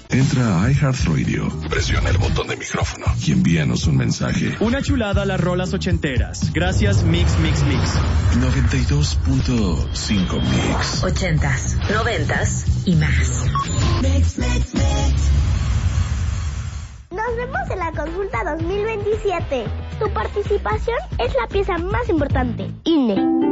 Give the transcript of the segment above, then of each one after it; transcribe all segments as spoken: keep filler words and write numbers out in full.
Entra a iHeartRadio, presiona el botón de micrófono y envíanos un mensaje. Una chulada a las rolas ochenteras. Gracias Mix Mix Mix. noventa y dos punto cinco Mix. Ochentas, noventas y más. Mix Mix Mix. Nos vemos en la consulta dos mil veintisiete. Tu participación es la pieza más importante. I N E.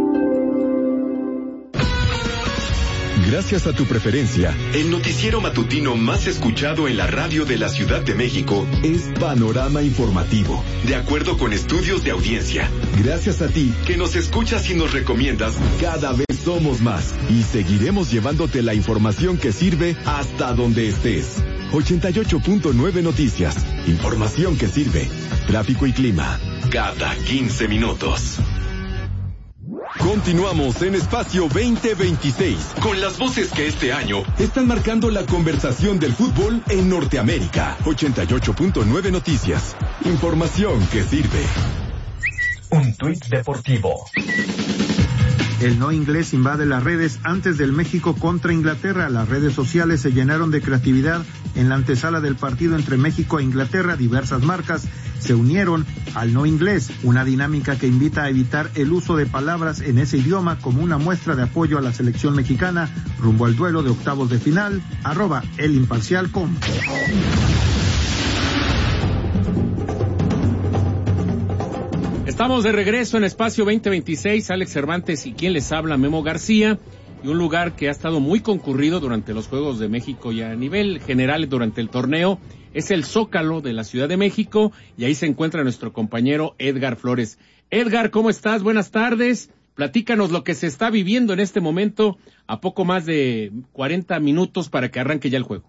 Gracias a tu preferencia, el noticiero matutino más escuchado en la radio de la Ciudad de México es Panorama Informativo, de acuerdo con estudios de audiencia. Gracias a ti, que nos escuchas y nos recomiendas, cada vez somos más y seguiremos llevándote la información que sirve hasta donde estés. ochenta y ocho punto nueve Noticias, información que sirve. Tráfico y clima, cada quince minutos. Continuamos en Espacio veinte veintiséis, con las voces que este año están marcando la conversación del fútbol en Norteamérica. ochenta y ocho punto nueve Noticias, información que sirve. Un tuit deportivo. El no inglés invade las redes antes del México contra Inglaterra. Las redes sociales se llenaron de creatividad en la antesala del partido entre México e Inglaterra. Diversas marcas se unieron al no inglés, una dinámica que invita a evitar el uso de palabras en ese idioma como una muestra de apoyo a la selección mexicana rumbo al duelo de octavos de final. Arroba el imparcial com. Estamos de regreso en Espacio veinte veintiséis, Alex Cervantes y quien les habla, Memo García, y un lugar que ha estado muy concurrido durante los Juegos de México y a nivel general durante el torneo es el Zócalo de la Ciudad de México, y ahí se encuentra nuestro compañero Edgar Flores. Edgar, ¿cómo estás? Buenas tardes. Platícanos lo que se está viviendo en este momento a poco más de cuarenta minutos para que arranque ya el juego.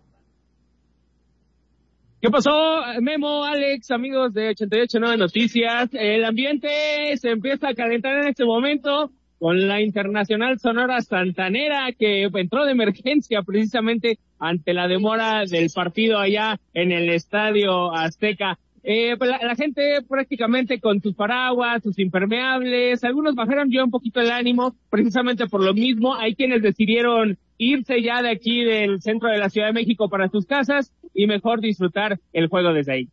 ¿Qué pasó, Memo, Alex, amigos de ochenta y ocho Nueve Noticias? El ambiente se empieza a calentar en este momento con la Internacional Sonora Santanera, que entró de emergencia precisamente ante la demora del partido allá en el Estadio Azteca. Eh, pues la, la gente prácticamente con sus paraguas, sus impermeables, algunos bajaron ya un poquito el ánimo, precisamente por lo mismo. Hay quienes decidieron irse ya de aquí del centro de la Ciudad de México para sus casas y mejor disfrutar el juego desde ahí.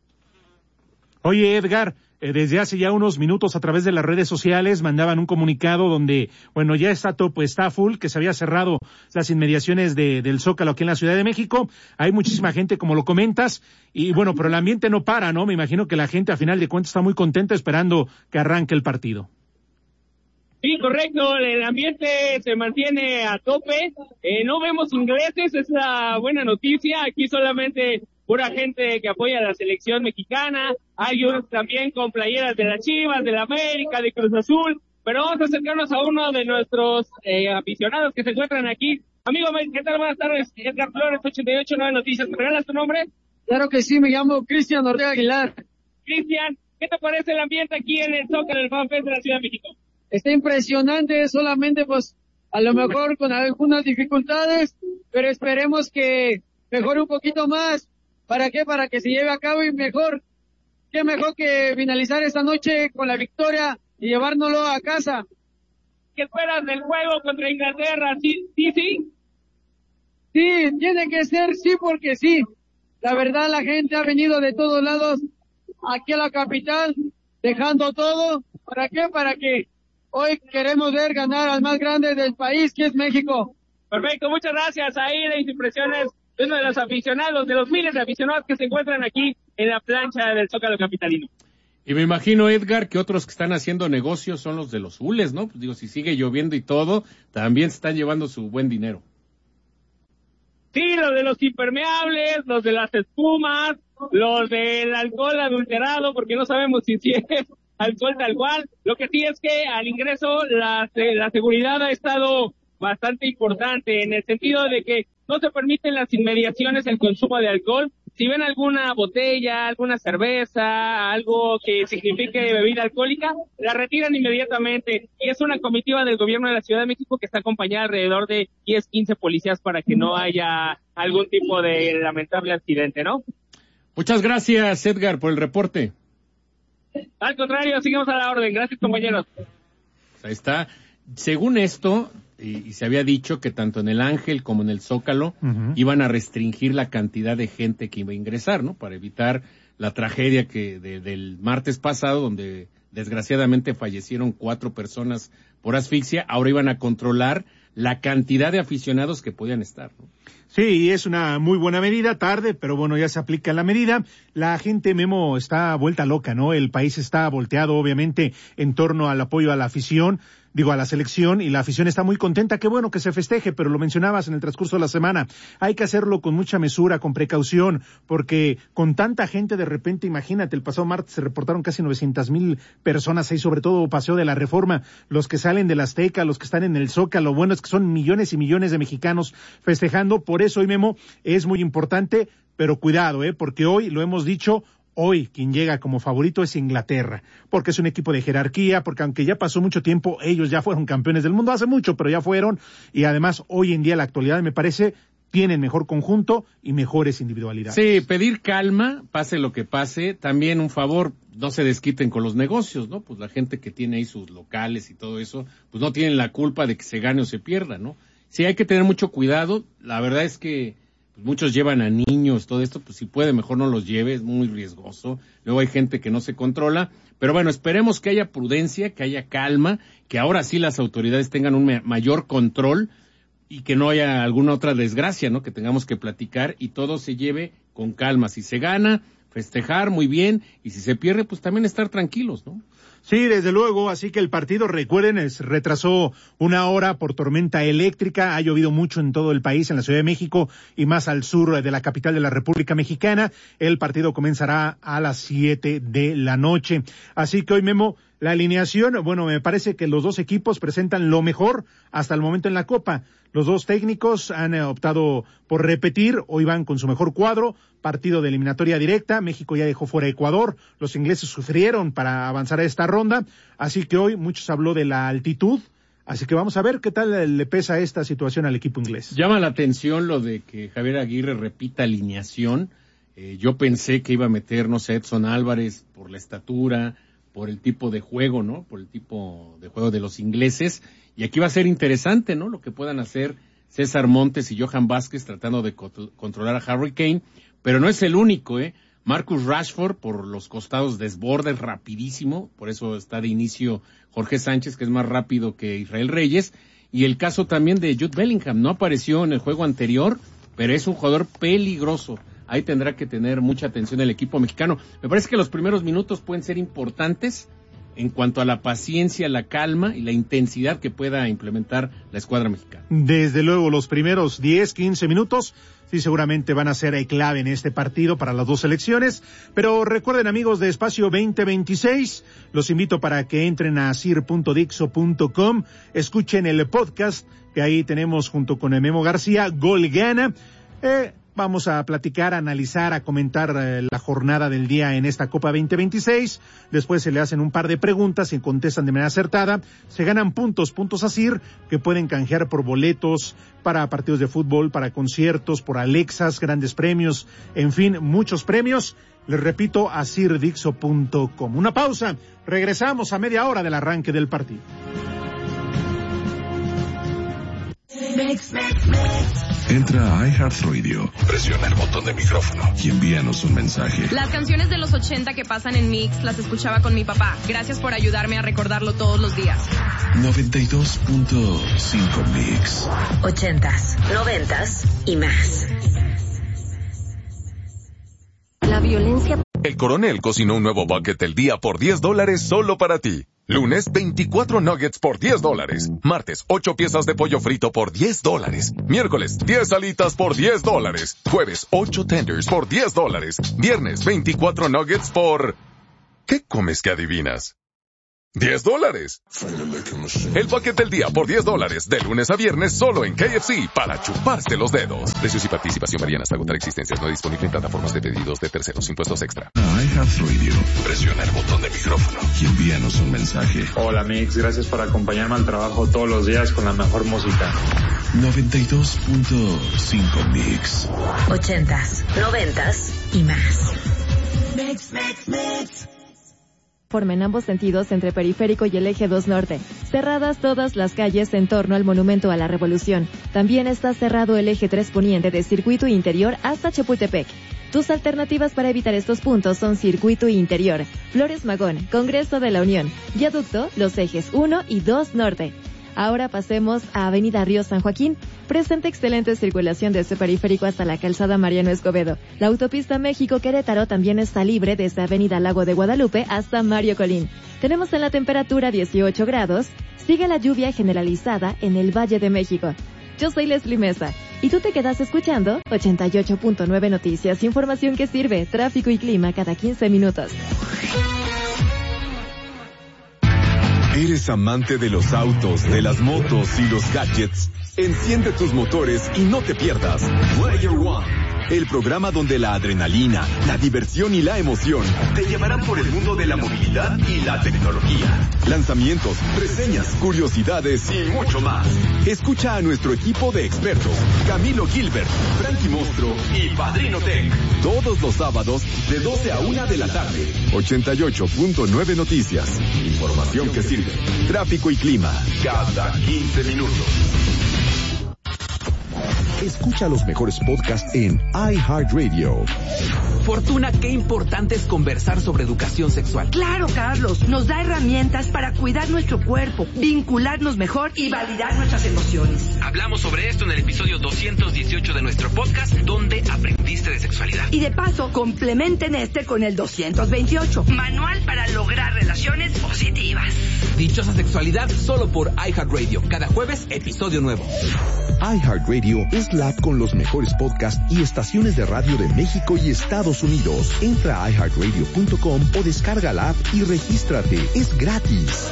Oye, Edgar, eh, desde hace ya unos minutos a través de las redes sociales mandaban un comunicado donde, bueno, ya está topo, está full, que se había cerrado las inmediaciones de, del Zócalo aquí en la Ciudad de México. Hay muchísima gente, como lo comentas, y bueno, pero el ambiente no para, ¿no? Me imagino que la gente a final de cuentas está muy contenta esperando que arranque el partido. Sí, correcto, el ambiente se mantiene a tope, eh, no vemos ingleses, es la buena noticia, aquí solamente pura gente que apoya a la selección mexicana, hay unos también con playeras de las Chivas, de la América, de Cruz Azul, pero vamos a acercarnos a uno de nuestros eh, aficionados que se encuentran aquí. Amigo, ¿qué tal? Buenas tardes, Edgar Flores, ochenta y ocho Nueve Noticias, ¿me regalas tu nombre? Claro que sí, me llamo Cristian Ortega Aguilar. Cristian, ¿qué te parece el ambiente aquí en el Zócalo, el FanFest de la Ciudad de México? Está impresionante, solamente pues a lo mejor con algunas dificultades, pero esperemos que mejore un poquito más. ¿Para qué? Para que se lleve a cabo y mejor, qué mejor que finalizar esta noche con la victoria y llevárnoslo a casa. ¿Qué esperas del juego contra Inglaterra? ¿Sí, sí, sí? Sí, tiene que ser sí porque sí. La verdad, la gente ha venido de todos lados aquí a la capital, dejando todo. ¿Para qué? Para que hoy queremos ver ganar al más grande del país, que es México. Perfecto, muchas gracias. Ahí las impresiones de uno de los aficionados, de los miles de aficionados que se encuentran aquí en la plancha del Zócalo capitalino. Y me imagino, Edgar, que otros que están haciendo negocios son los de los hules, ¿no? Pues digo, si sigue lloviendo y todo, también se están llevando su buen dinero. Sí, los de los impermeables, los de las espumas, los del alcohol adulterado, porque no sabemos si, si es alcohol tal cual. Lo que sí es que al ingreso la, la seguridad ha estado bastante importante, en el sentido de que no se permiten las inmediaciones el consumo de alcohol. Si ven alguna botella, alguna cerveza, algo que signifique bebida alcohólica, la retiran inmediatamente. Y es una comitiva del gobierno de la Ciudad de México que está acompañada alrededor de diez, quince policías para que no haya algún tipo de lamentable accidente, ¿no? Muchas gracias, Edgar, por el reporte. Al contrario, seguimos a la orden. Gracias, compañeros. Ahí está. Según esto, y, y se había dicho que tanto en el Ángel como en el Zócalo uh-huh. iban a restringir la cantidad de gente que iba a ingresar, ¿no? Para evitar la tragedia que de, del martes pasado, donde desgraciadamente fallecieron cuatro personas por asfixia. Ahora iban a controlar la cantidad de aficionados que podían estar, ¿no? Sí, es una muy buena medida, tarde, pero bueno, ya se aplica la medida. La gente, Memo, está vuelta loca, ¿no? El país está volteado, obviamente, en torno al apoyo a la afición, digo, a la selección, y la afición está muy contenta. Qué bueno que se festeje, pero lo mencionabas en el transcurso de la semana. Hay que hacerlo con mucha mesura, con precaución, porque con tanta gente de repente, imagínate, el pasado martes se reportaron casi novecientas mil personas ahí, sobre todo Paseo de la Reforma, los que salen del Azteca, los que están en el Zócalo. Bueno, es que son millones y millones de mexicanos festejando. Por eso hoy, Memo, es muy importante, pero cuidado, eh, porque hoy, lo hemos dicho, hoy quien llega como favorito es Inglaterra, porque es un equipo de jerarquía, porque aunque ya pasó mucho tiempo, ellos ya fueron campeones del mundo hace mucho, pero ya fueron, y además hoy en día la actualidad me parece tienen mejor conjunto y mejores individualidades. Sí, pedir calma, pase lo que pase, también un favor, no se desquiten con los negocios, ¿no? Pues la gente que tiene ahí sus locales y todo eso, pues no tienen la culpa de que se gane o se pierda, ¿no? Sí, hay que tener mucho cuidado, la verdad es que pues, muchos llevan a niños, todo esto, pues si puede mejor no los lleve, es muy riesgoso, luego hay gente que no se controla, pero bueno, esperemos que haya prudencia, que haya calma, que ahora sí las autoridades tengan un mayor control y que no haya alguna otra desgracia, ¿no? Que tengamos que platicar y todo se lleve con calma. Si se gana, festejar muy bien, y si se pierde, pues también estar tranquilos, ¿no? Sí, desde luego, así que el partido, recuerden, se retrasó una hora por tormenta eléctrica, ha llovido mucho en todo el país, en la Ciudad de México y más al sur de la capital de la República Mexicana. El partido comenzará a las siete de la noche. Así que hoy, Memo, la alineación, bueno, me parece que los dos equipos presentan lo mejor hasta el momento en la Copa. Los dos técnicos han eh, optado por repetir, hoy van con su mejor cuadro, partido de eliminatoria directa, México ya dejó fuera a Ecuador, los ingleses sufrieron para avanzar a esta ronda, así que hoy muchos habló de la altitud, así que vamos a ver qué tal le pesa esta situación al equipo inglés. Llama la atención lo de que Javier Aguirre repita alineación, eh, yo pensé que iba a meter, no sé, Edson Álvarez por la estatura, por el tipo de juego, ¿no? Por el tipo de juego de los ingleses. Y aquí va a ser interesante, ¿no? Lo que puedan hacer César Montes y Johan Vázquez tratando de co- controlar a Harry Kane. Pero no es el único, ¿eh? Marcus Rashford por los costados desborda, es rapidísimo. Por eso está de inicio Jorge Sánchez, que es más rápido que Israel Reyes. Y el caso también de Jude Bellingham. No apareció en el juego anterior, pero es un jugador peligroso. Ahí tendrá que tener mucha atención el equipo mexicano. Me parece que los primeros minutos pueden ser importantes en cuanto a la paciencia, la calma y la intensidad que pueda implementar la escuadra mexicana. Desde luego, los primeros diez, quince minutos, sí, seguramente van a ser clave en este partido para las dos selecciones. Pero recuerden, amigos de Espacio veinte veintiséis, los invito para que entren a sir punto dixo punto com, escuchen el podcast que ahí tenemos junto con el Memo García, Gol Gana. Eh, Vamos a platicar, a analizar, a comentar eh, la jornada del día en esta Copa veinte veintiséis. Después se le hacen un par de preguntas y contestan de manera acertada. Se ganan puntos, puntos ASIR, que pueden canjear por boletos para partidos de fútbol, para conciertos, por Alexas, grandes premios, en fin, muchos premios. Les repito, a sir punto dixo punto com. Una pausa, regresamos a media hora del arranque del partido. Mix, mix, mix. Entra a iHeartRadio, presiona el botón de micrófono y envíanos un mensaje. Las canciones de los ochenta que pasan en Mix las escuchaba con mi papá. Gracias por ayudarme a recordarlo todos los días. noventa y dos punto cinco Mix. Ochentas, noventas y más. La violencia. El Coronel cocinó un nuevo bucket del día por diez dólares solo para ti. Lunes, veinticuatro nuggets por diez dólares. Martes, ocho piezas de pollo frito por diez dólares. Miércoles, diez alitas por diez dólares. Jueves, ocho tenders por diez dólares. Viernes, veinticuatro nuggets por... ¿Qué comes que adivinas? diez dólares. El bucket del día por diez dólares, de lunes a viernes solo en K F C, para chuparse los dedos. Precios y participación varían hasta agotar existencias. No disponible en plataformas de pedidos de terceros, impuestos extra. iHeartRadio, presiona el botón de micrófono y envíanos un mensaje. Hola Mix, gracias por acompañarme al trabajo todos los días con la mejor música. noventa y dos punto cinco Mix. Ochentas, noventas y más. Mix, mix, mix. forma en ambos sentidos entre Periférico y el Eje dos Norte. Cerradas todas las calles en torno al Monumento a la Revolución. También está cerrado el Eje tres Poniente de Circuito Interior hasta Chapultepec. Tus alternativas para evitar estos puntos son Circuito Interior, Flores Magón, Congreso de la Unión, Viaducto, los ejes uno y dos Norte. Ahora pasemos a Avenida Río San Joaquín. Presenta excelente circulación desde Periférico hasta la calzada Mariano Escobedo. La autopista México-Querétaro también está libre desde Avenida Lago de Guadalupe hasta Mario Colín. Tenemos en la temperatura dieciocho grados. Sigue la lluvia generalizada en el Valle de México. Yo soy Leslie Mesa y tú te quedas escuchando ochenta y ocho punto nueve Noticias, información que sirve, tráfico y clima cada quince minutos. ¿Eres amante de los autos, de las motos y los gadgets? Enciende tus motores y no te pierdas Player One, el programa donde la adrenalina, la diversión y la emoción te llevarán por el mundo de la movilidad y la tecnología. Lanzamientos, reseñas, curiosidades y mucho más. Escucha a nuestro equipo de expertos, Camilo Gilbert, Frankie Mostro y Padrino Tech, todos los sábados de doce a una de la tarde. ochenta y ocho punto nueve Noticias. Información que sirve. Tráfico y clima cada quince minutos. Escucha los mejores podcasts en iHeartRadio. Fortuna, qué importante es conversar sobre educación sexual. Claro, Carlos, nos da herramientas para cuidar nuestro cuerpo, vincularnos mejor y validar nuestras emociones. Hablamos sobre esto en el episodio doscientos dieciocho de nuestro podcast, donde aprendiste de sexualidad. Y de paso, complementen este con el doscientos veintiocho, manual para lograr relaciones positivas. Dichosa sexualidad, solo por iHeartRadio. Cada jueves, episodio nuevo. iHeartRadio es la app con los mejores podcasts y estaciones de radio de México y Estados Unidos. Entra a i heart radio punto com o descarga la app y regístrate. Es gratis.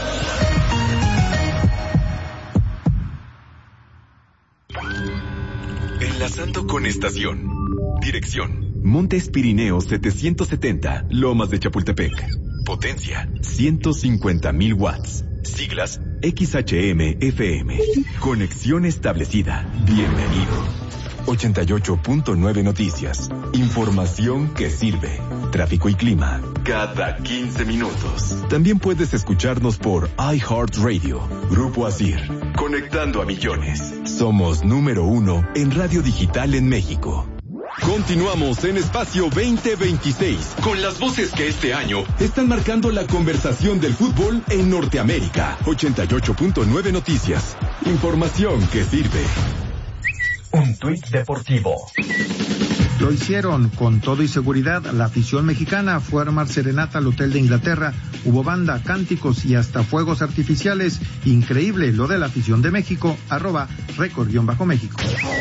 Enlazando con estación. Dirección: Montes Pirineos setecientos setenta, Lomas de Chapultepec. Potencia: ciento cincuenta mil watts. Siglas: X H M F M. Conexión establecida. Bienvenido. ochenta y ocho punto nueve Noticias. Información que sirve. Tráfico y clima cada quince minutos. También puedes escucharnos por iHeartRadio. Grupo Asir. Conectando a millones. Somos número uno en radio digital en México. Continuamos en Espacio veinte veintiséis con las voces que este año están marcando la conversación del fútbol en Norteamérica. ochenta y ocho punto nueve Noticias. Información que sirve. Un tuit deportivo. Lo hicieron con todo y seguridad. La afición mexicana fue a armar serenata al Hotel de Inglaterra. Hubo banda, cánticos y hasta fuegos artificiales. Increíble lo de la afición de México. Arroba récord-méxico.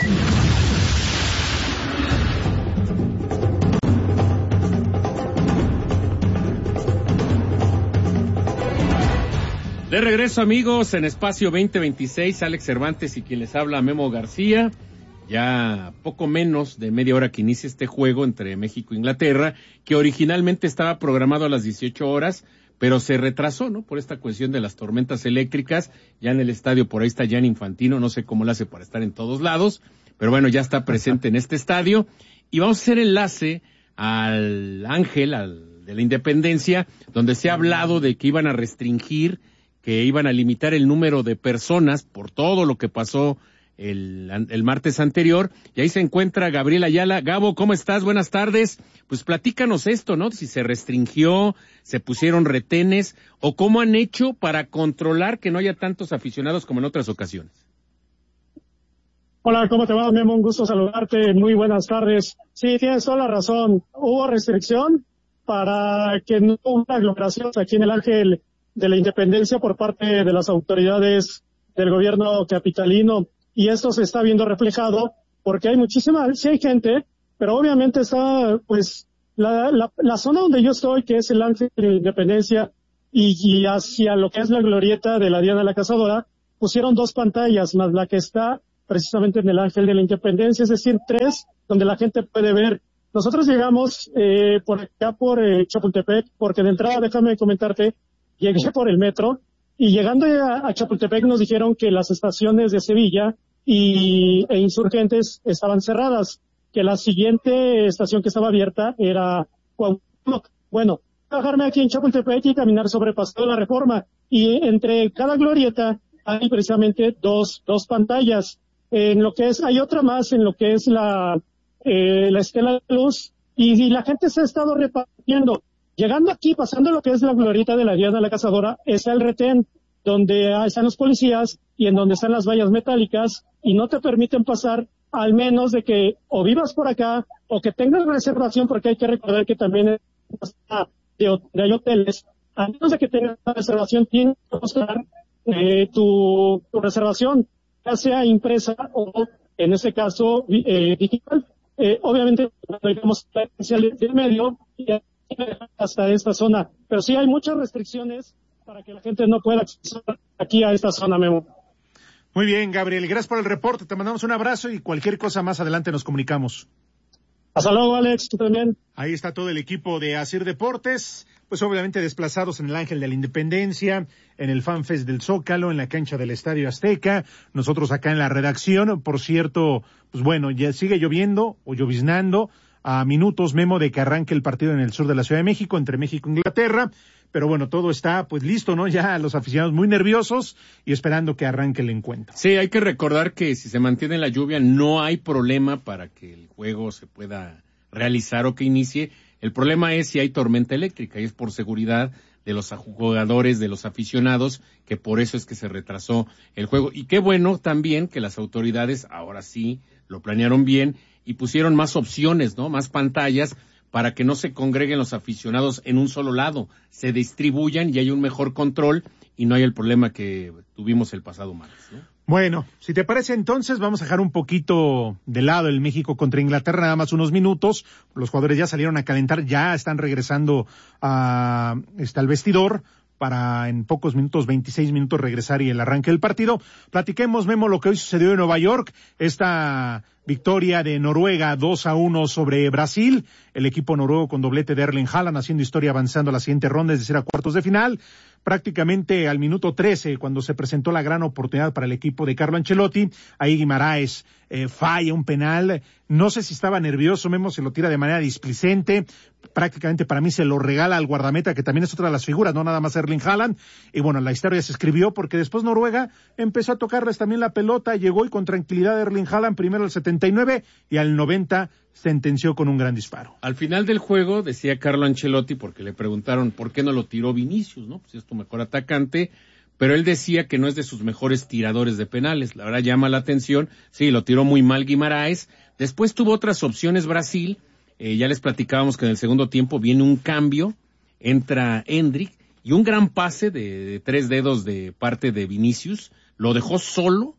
De regreso, amigos, en Espacio veinte veintiséis, Alex Cervantes y quien les habla, Memo García. Ya poco menos de media hora que inicia este juego entre México e Inglaterra, que originalmente estaba programado a las dieciocho horas, pero se retrasó, ¿no? Por esta cuestión de las tormentas eléctricas. Ya en el estadio, por ahí está Gianni Infantino, no sé cómo lo hace para estar en todos lados, pero bueno, ya está presente en este estadio. Y vamos a hacer enlace al Ángel, al de la Independencia, donde se ha hablado de que iban a restringir, que iban a limitar el número de personas por todo lo que pasó el, el martes anterior, y ahí se encuentra Gabriel Ayala. Gabo, ¿cómo estás? Buenas tardes. Pues platícanos esto, ¿no? Si se restringió, se pusieron retenes, o cómo han hecho para controlar que no haya tantos aficionados como en otras ocasiones. Hola, ¿cómo te va, Memo? Un gusto saludarte. Muy buenas tardes. Sí, tienes toda la razón. Hubo restricción para que no hubiera aglomeraciones aquí en el Ángel de la Independencia por parte de las autoridades del gobierno capitalino. Y esto se está viendo reflejado porque hay muchísima, sí hay gente, pero obviamente está, pues, la, la, la zona donde yo estoy, que es el Ángel de la Independencia, y, y hacia lo que es la glorieta de la Diana la Cazadora, pusieron dos pantallas, más la que está precisamente en el Ángel de la Independencia, es decir, tres, donde la gente puede ver. Nosotros llegamos eh, por acá por eh, Chapultepec, porque de entrada, déjame comentarte, llegué por el metro, y llegando a, a Chapultepec nos dijeron que las estaciones de Sevilla y e Insurgentes estaban cerradas, que la siguiente estación que estaba abierta era Cuauhtémoc. Bueno, bajarme aquí en Chapultepec y caminar sobre Paseo de la Reforma. Y entre cada glorieta hay precisamente dos, dos pantallas. En lo que es, hay otra más en lo que es la, eh, la Estela de Luz, y, y la gente se ha estado repartiendo. Llegando aquí, pasando lo que es la glorieta de la Diana la Cazadora, está el retén, donde están los policías y en donde están las vallas metálicas, y no te permiten pasar, al menos de que o vivas por acá, o que tengas reservación, porque hay que recordar que también de, de hay hoteles, a menos de que tengas una reservación, tienes que mostrar eh, tu, tu reservación, ya sea impresa o, en este caso, eh, digital. Eh, obviamente, digamos, la esencial del medio y hasta esta zona, pero sí hay muchas restricciones para que la gente no pueda acceder aquí a esta zona, Memo. Muy bien, Gabriel, gracias por el reporte, te mandamos un abrazo y cualquier cosa más adelante nos comunicamos. Hasta luego, Alex, tú también. Ahí está todo el equipo de Asir Deportes, pues obviamente desplazados en el Ángel de la Independencia, en el FanFest del Zócalo, en la cancha del Estadio Azteca, nosotros acá en la redacción. Por cierto, pues bueno, ya sigue lloviendo o lloviznando a minutos, Memo, de que arranque el partido en el sur de la Ciudad de México, entre México e Inglaterra, pero bueno, todo está pues listo, ¿no? Ya los aficionados muy nerviosos y esperando que arranque el encuentro. Sí, hay que recordar que si se mantiene la lluvia no hay problema para que el juego se pueda realizar o que inicie. El problema es si hay tormenta eléctrica y es por seguridad de los jugadores, de los aficionados, que por eso es que se retrasó el juego. Y qué bueno también que las autoridades ahora sí lo planearon bien y pusieron más opciones, ¿no? Más pantallas para que no se congreguen los aficionados en un solo lado, se distribuyan y hay un mejor control y no hay el problema que tuvimos el pasado martes, ¿no? Bueno, si te parece entonces vamos a dejar un poquito de lado el México contra Inglaterra, nada más unos minutos. Los jugadores ya salieron a calentar, ya están regresando a, está al vestidor para en pocos minutos, veintiséis minutos, regresar y el arranque del partido. Platiquemos, Memo, lo que hoy sucedió en Nueva York, esta victoria de Noruega dos a uno sobre Brasil, el equipo noruego con doblete de Erling Haaland haciendo historia avanzando a la siguiente ronda, es decir, a cuartos de final. Prácticamente al minuto trece, cuando se presentó la gran oportunidad para el equipo de Carlo Ancelotti, ahí Guimaraes eh, falla un penal. No sé si estaba nervioso, Memo, se lo tira de manera displicente. Prácticamente para mí se lo regala al guardameta, que también es otra de las figuras, no nada más Erling Haaland. Y bueno, la historia se escribió porque después Noruega empezó a tocarles también la pelota, llegó y con tranquilidad Erling Haaland primero al setenta y nueve y al noventa sentenció con un gran disparo. Al final del juego decía Carlo Ancelotti, porque le preguntaron por qué no lo tiró Vinicius, ¿no? Pues es tu mejor atacante, pero él decía que no es de sus mejores tiradores de penales. La verdad llama la atención, sí, lo tiró muy mal Guimaraes. Después tuvo otras opciones Brasil, eh, ya les platicábamos que en el segundo tiempo viene un cambio, entra Endrick y un gran pase de, de tres dedos de parte de Vinicius, lo dejó solo,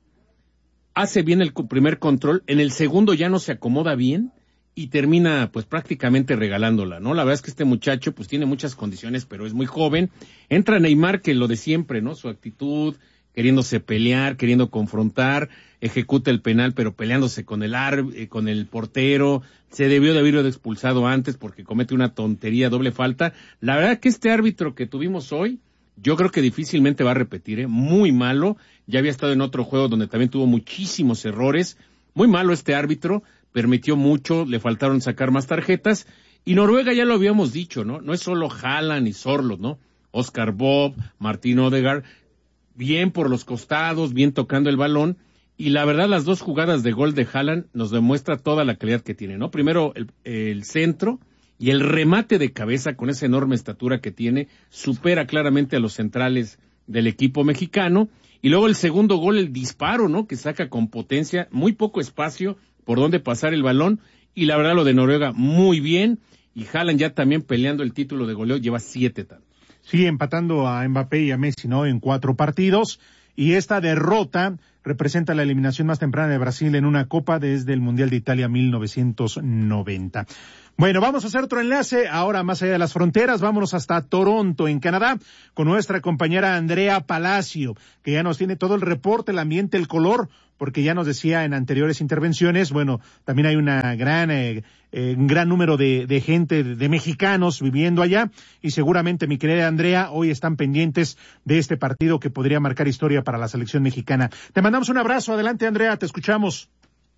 hace bien el primer control, en el segundo ya no se acomoda bien, y termina pues prácticamente regalándola, ¿no? La verdad es que este muchacho pues tiene muchas condiciones, pero es muy joven. Entra Neymar, que lo de siempre, ¿no? Su actitud, queriéndose pelear, queriendo confrontar, ejecuta el penal, pero peleándose con el ar, eh, con el portero. Se debió de haberlo expulsado antes porque comete una tontería, doble falta. La verdad que este árbitro que tuvimos hoy, yo creo que difícilmente va a repetir, ¿eh? Muy malo. Ya había estado en otro juego donde también tuvo muchísimos errores. Muy malo este árbitro. Permitió mucho, le faltaron sacar más tarjetas, y Noruega ya lo habíamos dicho, ¿no? No es solo Haaland y Sorloth, ¿no? Oscar Bob, Martín Odegaard, bien por los costados, bien tocando el balón, y la verdad las dos jugadas de gol de Haaland nos demuestra toda la calidad que tiene, ¿no? Primero el, el centro y el remate de cabeza con esa enorme estatura que tiene, supera claramente a los centrales del equipo mexicano, y luego el segundo gol, el disparo, ¿no? Que saca con potencia, muy poco espacio por dónde pasar el balón, y la verdad lo de Noruega muy bien, y Haaland ya también peleando el título de goleo, lleva siete tantos. Sí, empatando a Mbappé y a Messi, ¿no? En cuatro partidos, y esta derrota representa la eliminación más temprana de Brasil en una copa desde el Mundial de Italia mil novecientos noventa. Bueno, vamos a hacer otro enlace, ahora más allá de las fronteras, vámonos hasta Toronto, en Canadá, con nuestra compañera Andrea Palacio, que ya nos tiene todo el reporte, el ambiente, el color, porque ya nos decía en anteriores intervenciones, bueno, también hay una gran, eh, eh, un gran número de, de gente, de, de mexicanos viviendo allá, y seguramente, mi querida Andrea, hoy están pendientes de este partido que podría marcar historia para la selección mexicana. Te mandamos un abrazo, adelante Andrea, te escuchamos.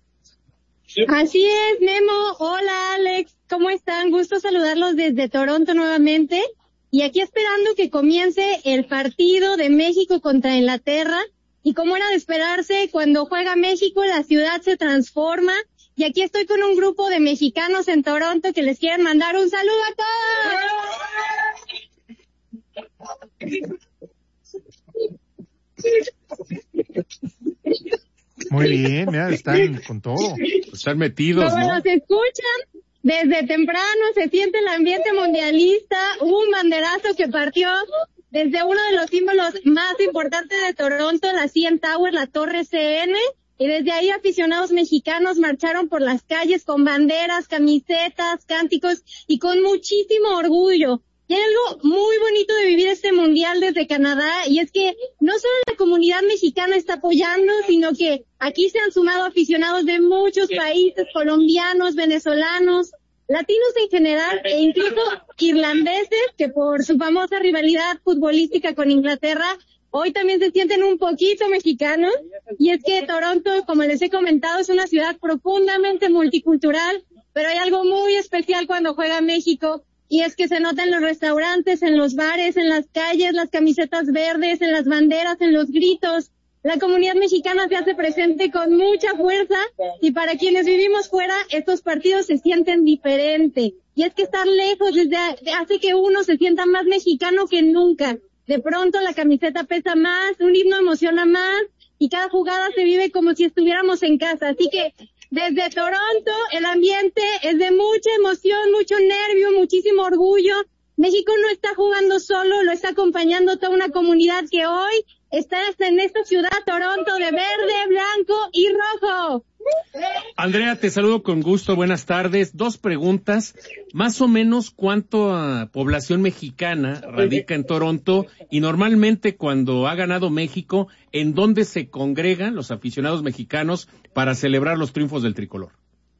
Así es, Memo. Hola, Alex. ¿Cómo están? Gusto saludarlos desde Toronto nuevamente. y aquí esperando que comience el partido de México contra Inglaterra. Y como era de esperarse, cuando juega México, la ciudad se transforma. Y aquí estoy con un grupo de mexicanos en Toronto que les quieren mandar un saludo a todos. Muy bien, mira, están con todo. Están metidos, Como ¿no? los escuchan, desde temprano se siente el ambiente mundialista. Hubo un banderazo que partió desde uno de los símbolos más importantes de Toronto, la C N Tower, la Torre C N, y desde ahí aficionados mexicanos marcharon por las calles con banderas, camisetas, cánticos y con muchísimo orgullo. Y hay algo muy bonito de vivir este mundial desde Canadá, y es que no solo la comunidad mexicana está apoyando, sino que aquí se han sumado aficionados de muchos países, colombianos, venezolanos, latinos en general, e incluso irlandeses, que por su famosa rivalidad futbolística con Inglaterra, hoy también se sienten un poquito mexicanos. Y es que Toronto, como les he comentado, es una ciudad profundamente multicultural, pero hay algo muy especial cuando juega México, y es que se nota en los restaurantes, en los bares, en las calles, las camisetas verdes, en las banderas, en los gritos. La comunidad mexicana se hace presente con mucha fuerza, y para quienes vivimos fuera, estos partidos se sienten diferente. Y es que estar lejos desde hace que uno se sienta más mexicano que nunca. De pronto la camiseta pesa más, un himno emociona más, y cada jugada se vive como si estuviéramos en casa. Así que desde Toronto el ambiente es de mucha emoción, mucho nervio, muchísimo orgullo. México no está jugando solo, lo está acompañando toda una comunidad que hoy está en esta ciudad, Toronto, de verde, blanco y rojo. Andrea, te saludo con gusto, buenas tardes. Dos preguntas, más o menos cuánta población mexicana radica en Toronto, y normalmente cuando ha ganado México, ¿en dónde se congregan los aficionados mexicanos para celebrar los triunfos del tricolor?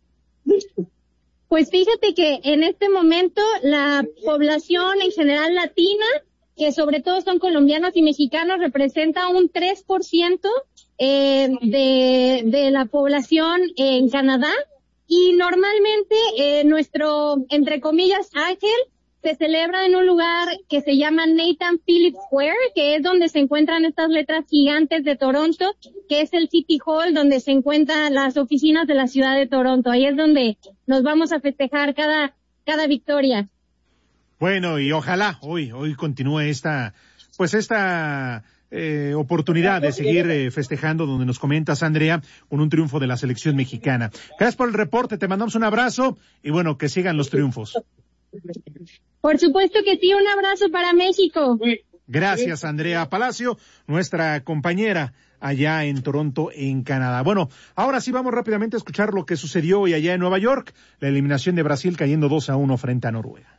Pues fíjate que en este momento la población en general latina, que sobre todo son colombianos y mexicanos, representa un tres por ciento eh, de, de la población en Canadá, y normalmente eh, nuestro, entre comillas, ángel se celebra en un lugar que se llama Nathan Phillips Square, que es donde se encuentran estas letras gigantes de Toronto, que es el City Hall, donde se encuentran las oficinas de la ciudad de Toronto. Ahí es donde nos vamos a festejar cada, cada victoria. Bueno, y ojalá hoy, hoy continúe esta, pues esta eh, oportunidad de seguir eh, festejando, donde nos comentas, Andrea, con un triunfo de la selección mexicana. Gracias por el reporte, te mandamos un abrazo, y bueno, que sigan los triunfos. Por supuesto que sí, un abrazo para México. Gracias, Andrea Palacio, nuestra compañera allá en Toronto, en Canadá. Bueno, ahora sí vamos rápidamente a escuchar lo que sucedió hoy allá en Nueva York, la eliminación de Brasil cayendo dos a uno frente a Noruega.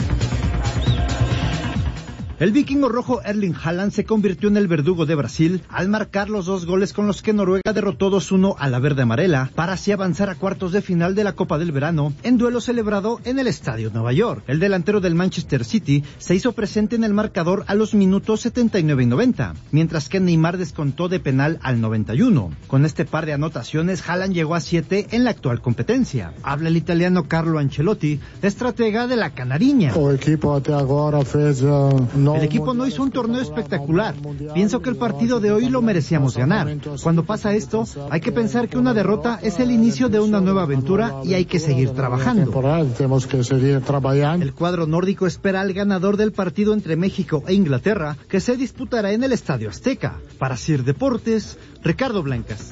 El vikingo rojo Erling Haaland se convirtió en el verdugo de Brasil al marcar los dos goles con los que Noruega derrotó dos uno a la verde amarela para así avanzar a cuartos de final de la Copa del Verano en duelo celebrado en el Estadio Nueva York. El delantero del Manchester City se hizo presente en el marcador a los minutos setenta y nueve y noventa, mientras que Neymar descontó de penal al noventa y uno. Con este par de anotaciones, Haaland llegó a siete en la actual competencia. Habla el italiano Carlo Ancelotti, estratega de la Canariña. El equipo até agora fez uh... El equipo no hizo un torneo espectacular. Pienso que el partido de hoy lo merecíamos ganar. Cuando pasa esto, hay que pensar que una derrota es el inicio de una nueva aventura y hay que seguir trabajando. El cuadro nórdico espera al ganador del partido entre México e Inglaterra, que se disputará en el Estadio Azteca. Para Sir Deportes, Ricardo Blancas.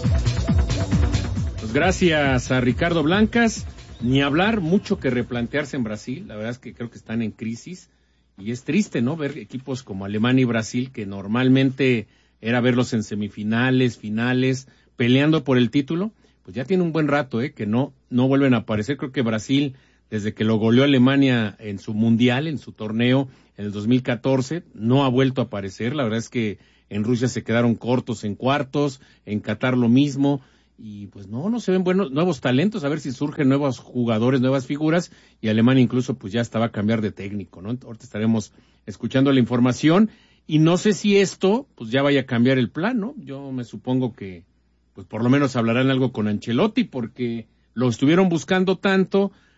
Pues gracias a Ricardo Blancas. Ni hablar, mucho que replantearse en Brasil. La verdad es que creo que están en crisis. Y es triste, ¿no?, ver equipos como Alemania y Brasil, que normalmente era verlos en semifinales, finales, peleando por el título, pues ya tiene un buen rato, ¿eh?, que no, no vuelven a aparecer. Creo que Brasil, desde que lo goleó a Alemania en su mundial, en su torneo, en el dos mil catorce, no ha vuelto a aparecer. La verdad es que en Rusia se quedaron cortos en cuartos, en Qatar lo mismo, y pues no, no se ven buenos, nuevos talentos, a ver si surgen nuevos jugadores, nuevas figuras, y Alemania incluso pues ya estaba a cambiar de técnico, ¿no? Ahorita estaremos escuchando la información, y no sé si esto pues ya vaya a cambiar el plan, ¿no? Yo me supongo que pues por lo menos hablarán algo con Ancelotti, porque lo estuvieron buscando tanto,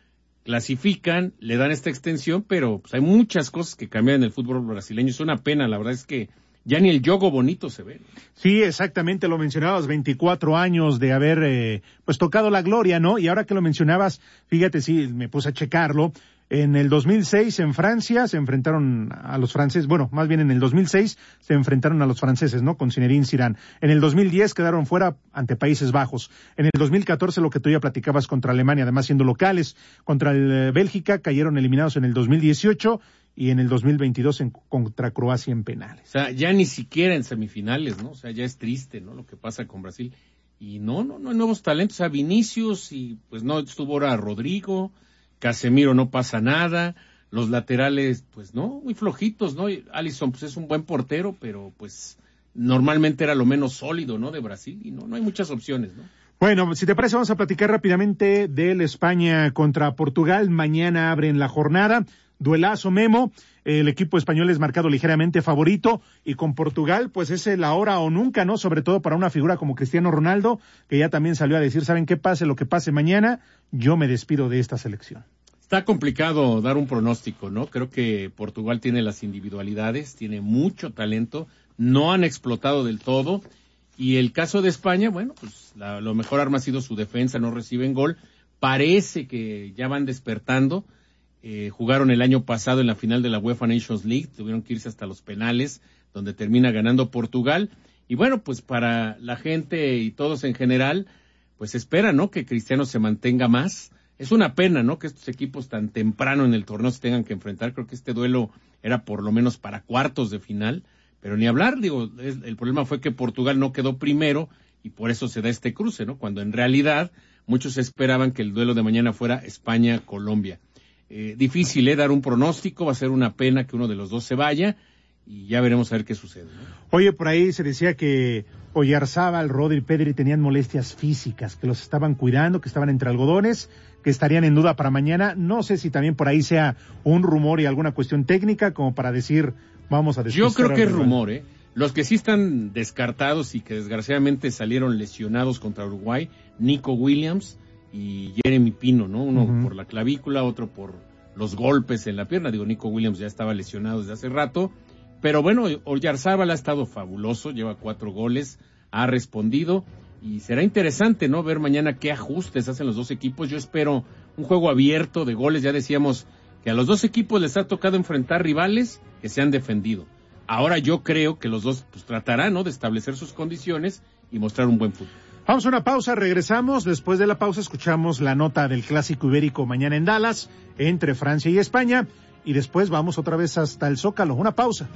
clasifican, le dan esta extensión, pero pues, hay muchas cosas que cambian en el fútbol brasileño. Es una pena, la verdad es que ya ni el yogo bonito se ve. Sí, exactamente, lo mencionabas, veinticuatro años de haber eh, pues tocado la gloria, ¿no? Y ahora que lo mencionabas, fíjate, sí, me puse a checarlo. En el dos mil seis en Francia se enfrentaron a los franceses, bueno, más bien en el dos mil seis se enfrentaron a los franceses, ¿no? Con Zinedine Zidane. En el dos mil diez quedaron fuera ante Países Bajos. En el dos mil catorce lo que tú ya platicabas contra Alemania, además siendo locales, contra el eh, Bélgica cayeron eliminados en el dos mil dieciocho y en el dos mil veintidós en, contra Croacia en penales. O sea, ya ni siquiera en semifinales, ¿no? O sea, ya es triste, ¿no? Lo que pasa con Brasil. Y no, no, no hay nuevos talentos. O sea, Vinicius y pues no estuvo ahora Rodrigo, Casemiro no pasa nada, los laterales, pues no, muy flojitos, ¿no? Alisson, pues es un buen portero, pero pues normalmente era lo menos sólido, ¿no? De Brasil, y no, no hay muchas opciones, ¿no? Bueno, si te parece, vamos a platicar rápidamente del España contra Portugal. Mañana abren la jornada. Duelazo, Memo. El equipo español es marcado ligeramente favorito, y con Portugal, pues es el ahora o nunca, ¿no? Sobre todo para una figura como Cristiano Ronaldo, que ya también salió a decir, ¿saben qué? Pase lo que pase mañana, yo me despido de esta selección. Está complicado dar un pronóstico, ¿no? Creo que Portugal tiene las individualidades, tiene mucho talento, no han explotado del todo, y el caso de España, bueno, pues la, lo mejor arma ha sido su defensa, no reciben gol, parece que ya van despertando. Eh, jugaron el año pasado en la final de la UEFA Nations League, tuvieron que irse hasta los penales, donde termina ganando Portugal, y bueno, pues para la gente y todos en general, pues esperan, ¿no? Que Cristiano se mantenga más. Es una pena, ¿no? Que estos equipos tan temprano en el torneo se tengan que enfrentar. Creo que este duelo era por lo menos para cuartos de final, pero ni hablar, digo, es, el problema fue que Portugal no quedó primero y por eso se da este cruce, ¿no? Cuando en realidad muchos esperaban que el duelo de mañana fuera España-Colombia. Eh, difícil, ¿eh? Dar un pronóstico, va a ser una pena que uno de los dos se vaya y ya veremos a ver qué sucede, ¿no? Oye, por ahí se decía que Oyarzábal, Rodri, Pedri tenían molestias físicas, que los estaban cuidando, que estaban entre algodones, que estarían en duda para mañana. No sé si también por ahí sea un rumor y alguna cuestión técnica como para decir, vamos a despistar. Yo creo que es rumor, ¿eh? Los que sí están descartados y que desgraciadamente salieron lesionados contra Uruguay, Nico Williams y Jeremy Pino, ¿no? Uno uh-huh. por la clavícula, otro por los golpes en la pierna. Digo, Nico Williams ya estaba lesionado desde hace rato, pero bueno, Oyarzábal ha estado fabuloso, lleva cuatro goles, ha respondido, y será interesante, ¿no? Ver mañana qué ajustes hacen los dos equipos. Yo espero un juego abierto de goles. Ya decíamos que a los dos equipos les ha tocado enfrentar rivales que se han defendido. Ahora yo creo que los dos pues tratarán, ¿no? De establecer sus condiciones y mostrar un buen fútbol. Vamos a una pausa, regresamos. Después de la pausa escuchamos la nota del Clásico Ibérico mañana en Dallas, entre Francia y España, y después vamos otra vez hasta el Zócalo. Una pausa.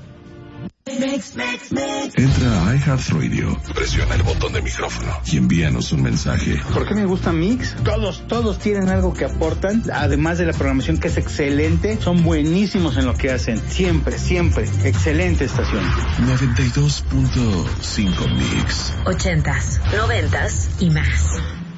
Mix, mix, mix. Entra a iHeartRadio, presiona el botón de micrófono y envíanos un mensaje. ¿Por qué me gusta Mix? Todos, todos tienen algo que aportan, además de la programación que es excelente, son buenísimos en lo que hacen. Siempre, siempre, excelente estación. noventa y dos punto cinco Mix. Ochentas, noventas y más.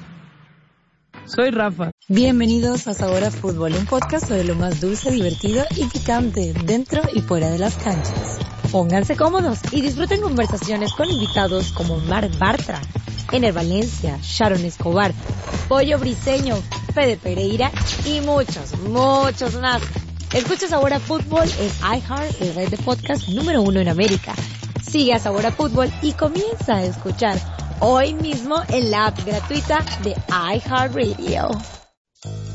Soy Rafa. Bienvenidos a Sabor a Fútbol, un podcast sobre lo más dulce, divertido y picante, dentro y fuera de las canchas. Pónganse cómodos y disfruten conversaciones con invitados como Marc Bartra, Ener Valencia, Sharon Escobar, Pollo Briseño, Fede Pereira y muchos, muchos más. Escucha Sabor a Fútbol en iHeart, el red de podcast número uno en América. Sigue a Sabor a Fútbol y comienza a escuchar hoy mismo en la app gratuita de iHeartRadio.